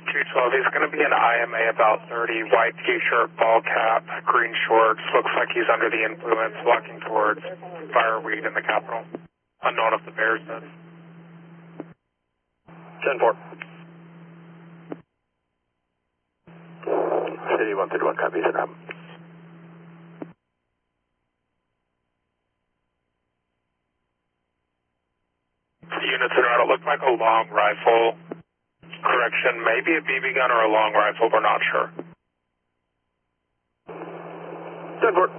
212, he's going to be in IMA about 30, white t-shirt, ball cap, green shorts. Looks like he's under the influence, walking towards Fireweed in the Capitol. Unknown if the Bears is. 10-4. City 131 copies it up. Units in route, it looked like a long rifle. Correction, maybe a BB gun or a long rifle, we're not sure. 10-4.